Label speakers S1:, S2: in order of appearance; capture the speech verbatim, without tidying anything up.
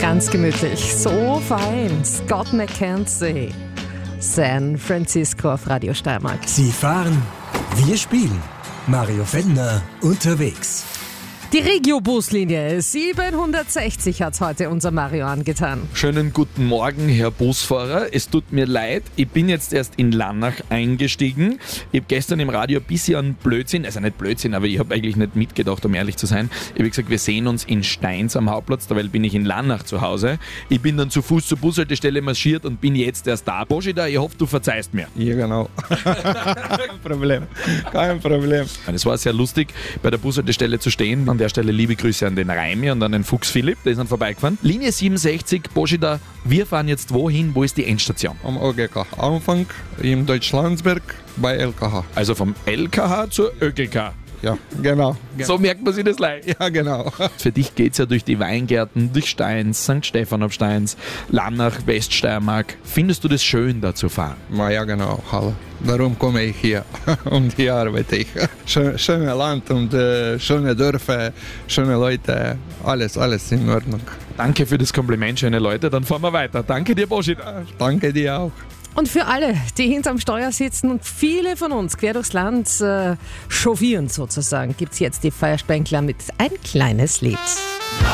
S1: Ganz gemütlich, so fein. Scott McKenzie, San Francisco auf Radio Steiermark.
S2: Sie fahren, wir spielen. Mario Fendner unterwegs.
S1: Die Regio-Buslinie siebenhundertsechzig hat heute unser Mario angetan.
S3: Schönen guten Morgen, Herr Busfahrer. Es tut mir leid, ich bin jetzt erst in Lannach eingestiegen. Ich habe gestern im Radio ein bisschen an Blödsinn, also nicht Blödsinn, aber ich habe eigentlich nicht mitgedacht, um ehrlich zu sein. Ich habe gesagt, wir sehen uns in Steins am Hauptplatz, dabei bin ich in Lannach zu Hause. Ich bin dann zu Fuß zur Bushaltestelle marschiert und bin jetzt erst da. Boschida, ich hoffe, du verzeihst mir.
S4: Ja, genau. Kein Problem. Kein Problem.
S3: Es war sehr lustig, bei der Bushaltestelle zu stehen. An der Stelle liebe Grüße an den Raimi und an den Fuchs Philipp, der ist dann vorbeigefahren. Linie siebenundsechzig, Boschida, wir fahren jetzt wohin? Wo ist die Endstation?
S4: Am O G K. Anfang im Deutschlandsberg bei L K H.
S3: Also vom L K H zur Ö G K.
S4: Ja, genau.
S3: So merkt man sich das leicht.
S4: Ja, genau.
S3: Für dich geht es ja durch die Weingärten, durch Steins, Sankt Stephan auf Steins, Lannach, Weststeiermark. Findest du das schön, da zu fahren?
S4: Na ja, genau. Hallo. Darum komme ich hier und hier arbeite ich. Schön, schöne Land und äh, schöne Dörfer, schöne Leute, alles, alles in Ordnung.
S3: Danke für das Kompliment, schöne Leute. Dann fahren wir weiter. Danke dir, Boschida.
S4: Danke dir auch.
S1: Und für alle, die hinterm Steuer sitzen und viele von uns quer durchs Land äh, chauffieren sozusagen, gibt es jetzt die Feierspänkler mit ein kleines Lied.